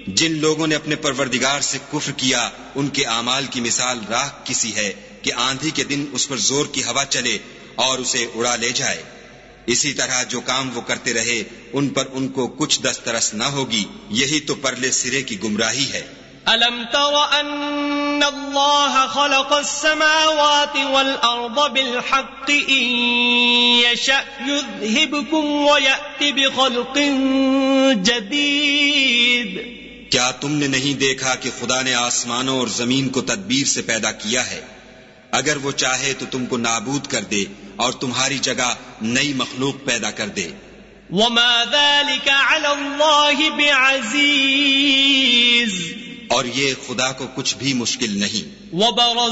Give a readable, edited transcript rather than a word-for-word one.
जिन लोगों ने अपने परवरदिगार से कुफ्र किया उनके आमाल की मिसाल राख किसी है कि आंधी के दिन उस पर जोर की हवा चले और उसे उड़ा ले जाए। इसी तरह जो काम वो करते रहे उन पर उनको कुछ दस्तरस न होगी। यही तो परले सिरे की गुमराही है। अलम तर अन्नल्लाह खलक़स समावाति वल अर्द बिल हक़्क़ि इन यशअ युज़हिबकुम व यअति बिख़ल्क़िन जदीद। क्या तुमने नहीं देखा कि खुदा ने आसमानों और जमीन को तदबीर से पैदा किया है? अगर वो चाहे तो तुमको नाबूद कर दे और तुम्हारी जगह नई मखलूक पैदा कर दे। वमा ज़ालिका अला अल्लाहि बिअज़ीज़, और ये खुदा को कुछ भी मुश्किल नहीं।